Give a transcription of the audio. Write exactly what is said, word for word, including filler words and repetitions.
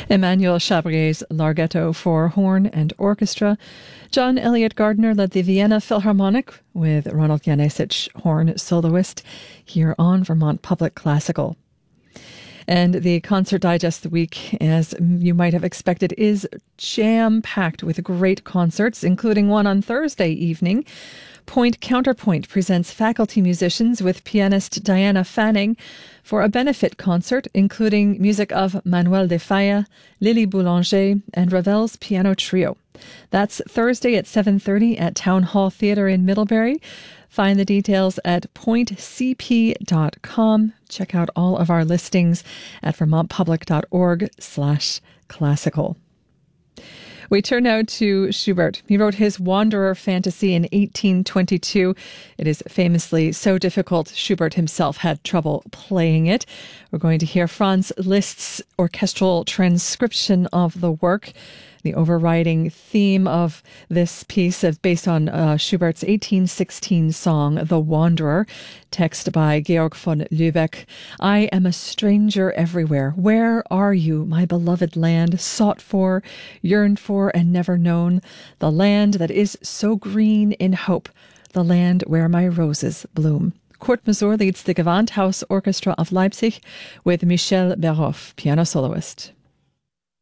Emmanuel Chabrier's Larghetto for horn and orchestra. John Elliott Gardner led the Vienna Philharmonic with Ronald Janesic, horn soloist, here on Vermont Public Classical. And the Concert Digest the week, as you might have expected, is jam-packed with great concerts, including one on Thursday evening. Point Counterpoint presents faculty musicians with pianist Diana Fanning for a benefit concert, including music of Manuel de Falla, Lily Boulanger, and Ravel's Piano Trio. That's Thursday at seven thirty at Town Hall Theatre in Middlebury. Find the details at point c p dot com. Check out all of our listings at vermontpublic.org slash classical. We turn now to Schubert. He wrote his Wanderer Fantasy in eighteen twenty-two. It is famously so difficult, Schubert himself had trouble playing it. We're going to hear Franz Liszt's orchestral transcription of the work. The overriding theme of this piece is based on uh, Schubert's eighteen sixteen song, The Wanderer, text by Georg von Lübeck. I am a stranger everywhere. Where are you, my beloved land, sought for, yearned for, and never known? The land that is so green in hope, the land where my roses bloom. Kurt Masur leads the Gewandhaus Orchestra of Leipzig with Michel Berhoff, piano soloist.